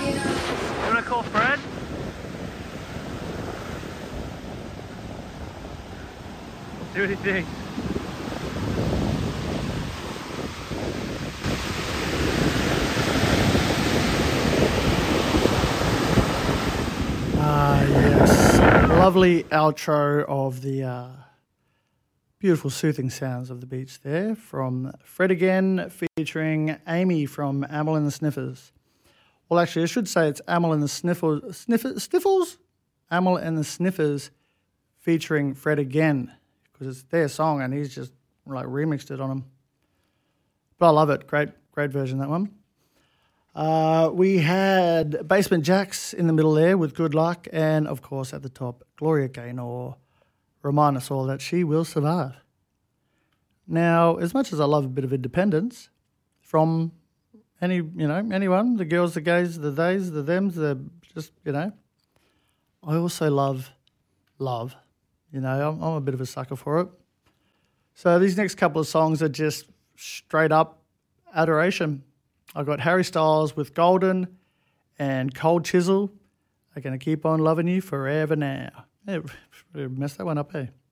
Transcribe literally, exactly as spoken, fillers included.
You want to call Fred? See what he thinks. Ah, yes. Lovely outro of the uh, beautiful soothing sounds of the beach there from Fred Again featuring Amy from Amyl and the Sniffers. Well, actually, I should say it's Amyl and the Sniffles, Sniff- Sniffles? Amyl and the Sniffers featuring Fred Again, because it's their song and he's just like remixed it on them. But I love it. Great, great version, that one. Uh, we had Basement Jaxx in the middle there with Good Luck, and of course at the top, Gloria Gaynor remind us all that she will survive. Now, as much as I love a bit of independence from any, you know, anyone, the girls, the gays, the theys, the thems, the just, you know, I also love love. You know, I'm, I'm a bit of a sucker for it. So these next couple of songs are just straight up adoration. I've got Harry Styles with Golden and Cold Chisel. I'm going to keep on loving you forever now. Yeah, messed that one up, hey?